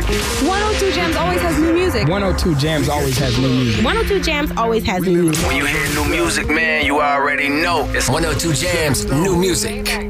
102 Jams always has new music. 102 Jams always has new music. 102 Jams always has new music. When you hear new music, man, you already know it's 102 Jams, new music.